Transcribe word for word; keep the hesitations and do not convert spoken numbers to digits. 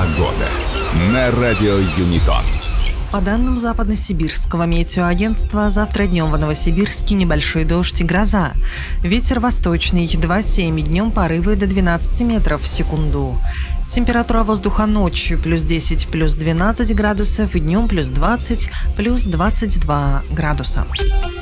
Погода на радио Юнитон. По данным Западно-Сибирского метеоагентства, завтра днем в Новосибирске небольшой дождь и гроза. Ветер восточный два семь, днем порывы до двенадцати метров в секунду. Температура воздуха ночью плюс десять, плюс двенадцать градусов, днем плюс двадцать, плюс двадцать два градуса.